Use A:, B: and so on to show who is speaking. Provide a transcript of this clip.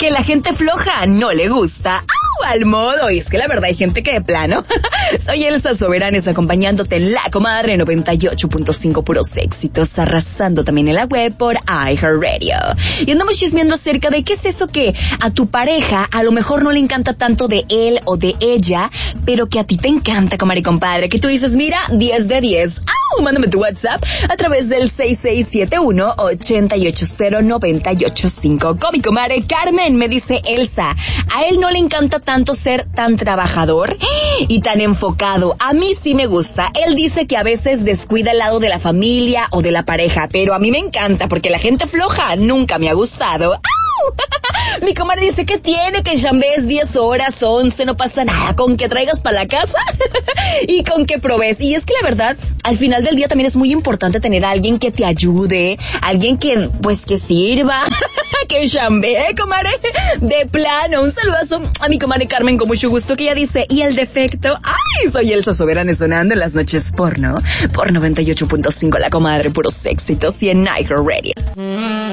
A: que la gente floja no le gusta. ¡Au! Al modo. Y es que la verdad hay gente que de plano. Soy Elsa Soberanes acompañándote en La Comadre 98.5, puros éxitos, arrasando también en la web por iHeartRadio. Y andamos chismeando acerca de qué es eso que a tu pareja a lo mejor no le encanta tanto de él o de ella, pero que a ti te encanta, comadre y compadre, que tú dices, mira, 10 de 10. ¡Au! Mándame tu WhatsApp a través del 6671-880985. Con mi comadre Carmen, me dice Elsa, a él no le encanta tanto ser tan trabajador y tan enfocado. A mí sí me gusta. Él dice que a veces descuida el lado de la familia o de la pareja, pero a mí me encanta porque la gente floja nunca me ha gustado. ¡Au! Mi comadre dice que tiene que chambees 10 horas, 11, no pasa nada, con que traigas para la casa y con que provees. Y es que la verdad, al final del día también es muy importante tener a alguien que te ayude, alguien que, pues, que sirva, que chambee, comadre, de plano. Un saludazo a mi comadre Carmen con mucho gusto, que ella dice, ¿y el defecto? ¡Ay! Soy Elsa Soberanes sonando en las noches porno, por 98.5, La Comadre, puros éxitos y en iHeartRadio.